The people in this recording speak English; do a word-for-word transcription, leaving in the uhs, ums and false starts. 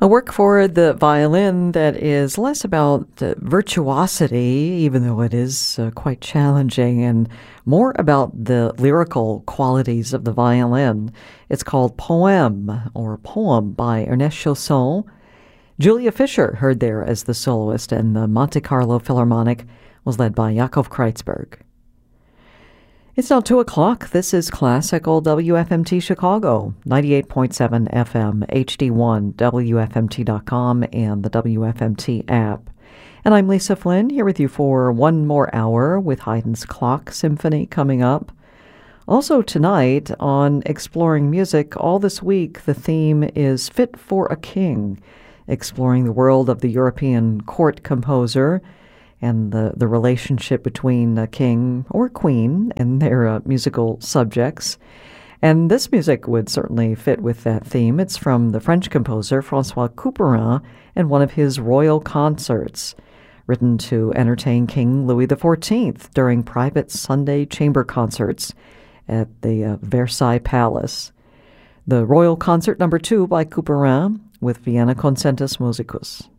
A work for the violin that is less about uh, virtuosity, even though it is uh, quite challenging, and more about the lyrical qualities of the violin. It's called Poème, or Poem, by Ernest Chausson. Julia Fischer heard there as the soloist, and the Monte Carlo Philharmonic was led by Yakov Kreitzberg. It's now two o'clock. This is Classical W F M T Chicago, ninety-eight point seven F M, H D one, W F M T dot com, and the W F M T app. And I'm Lisa Flynn, here with you for one more hour with Haydn's Clock Symphony coming up. Also tonight on Exploring Music, all this week the theme is Fit for a King, exploring the world of the European court composer and the, the relationship between a king or queen and their uh, musical subjects. And this music would certainly fit with that theme. It's from the French composer François Couperin and one of his royal concerts, written to entertain King Louis the fourteenth during private Sunday chamber concerts at the uh, Versailles Palace. The Royal Concert Number Two by Couperin with Vienna Concertus Musicus.